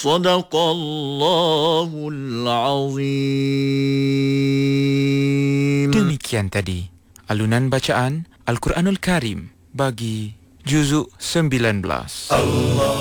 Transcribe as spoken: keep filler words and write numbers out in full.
Sadaqallahul Azim. Demikian tadi alunan bacaan Al-Quranul Karim bagi juzuk sembilan belas. Allah